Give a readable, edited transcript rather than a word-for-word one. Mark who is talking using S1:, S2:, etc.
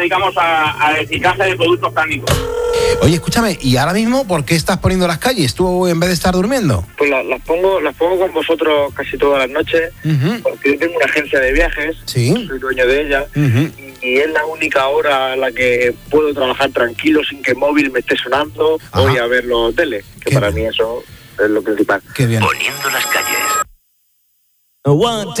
S1: dedicamos a reciclaje de productos cárnicos.
S2: Oye, escúchame, ¿y ahora mismo por qué estás poniendo las calles tú en vez de estar durmiendo?
S3: Pues las pongo con vosotros casi todas las noches, porque yo tengo una agencia de viajes,
S2: ¿Sí?
S3: soy dueño de ella, y es la única hora en la que puedo trabajar tranquilo sin que el móvil me esté sonando. Voy a ver los hoteles, que
S2: Qué
S3: para
S2: bien.
S3: mí eso es lo principal.
S2: Qué bien.
S4: Poniendo las calles.